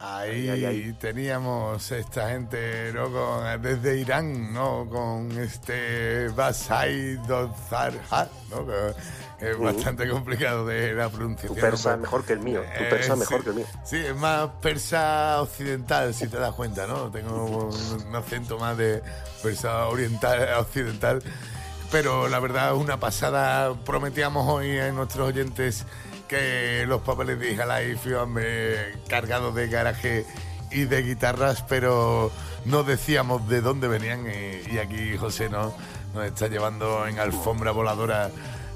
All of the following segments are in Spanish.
Ahí teníamos esta gente, ¿no? Desde Irán, ¿no? Con este Basai Dozarhat, ¿no? Que es bastante complicado de la pronunciación. Tu persa es mejor que el mío. Tu persa es mejor que el mío. Sí, es más persa occidental, si te das cuenta, ¿no? Tengo un acento más de persa oriental, occidental. Pero la verdad, una pasada. Prometíamos hoy a nuestros oyentes que los papeles de Hija Life iban cargados de garaje y de guitarras, pero no decíamos de dónde venían, y aquí José nos está llevando en alfombra voladora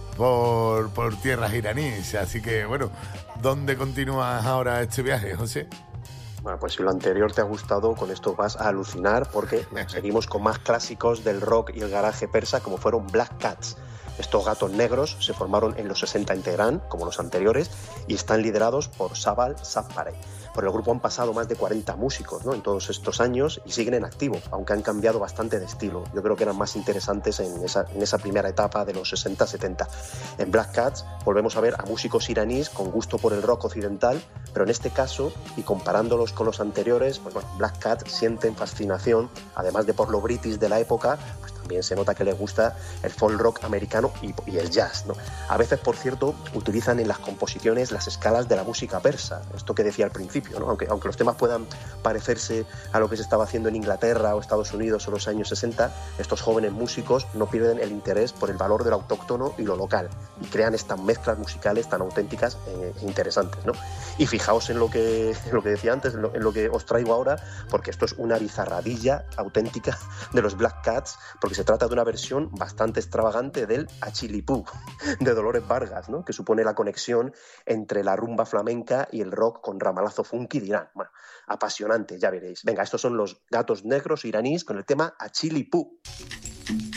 por tierras iraníes. Así que bueno, ¿dónde continúas ahora este viaje, José? Bueno, pues si lo anterior te ha gustado, con esto vas a alucinar, porque seguimos con más clásicos del rock y el garaje persa, como fueron Black Cats. Estos gatos negros se formaron en los 60 en Teherán, como los anteriores, y están liderados por Sabal Sabparey. Por el grupo han pasado más de 40 músicos, ¿no?, en todos estos años, y siguen en activo, aunque han cambiado bastante de estilo. Yo creo que eran más interesantes en esa primera etapa de los 60-70. En Black Cats volvemos a ver a músicos iraníes con gusto por el rock occidental, pero en este caso, y comparándolos con los anteriores, pues bueno, Black Cats sienten fascinación, además de por lo british de la época, pues también se nota que les gusta el folk rock americano y el jazz, ¿no? A veces, por cierto, utilizan en las composiciones las escalas de la música persa, esto que decía al principio, ¿no? Aunque los temas puedan parecerse a lo que se estaba haciendo en Inglaterra o Estados Unidos en los años 60, estos jóvenes músicos no pierden el interés por el valor del autóctono y lo local, y crean estas mezclas musicales tan auténticas e interesantes, ¿no? Y fijaos en lo que decía antes, en lo que os traigo ahora, porque esto es una bizarradilla auténtica de los Black Cats, porque se trata de una versión bastante extravagante del Achilipú de Dolores Vargas, ¿no?, que supone la conexión entre la rumba flamenca y el rock con ramalazo funky de Irán. Bueno, apasionante, ya veréis. Venga, estos son los Gatos Negros iraníes con el tema Achilipú.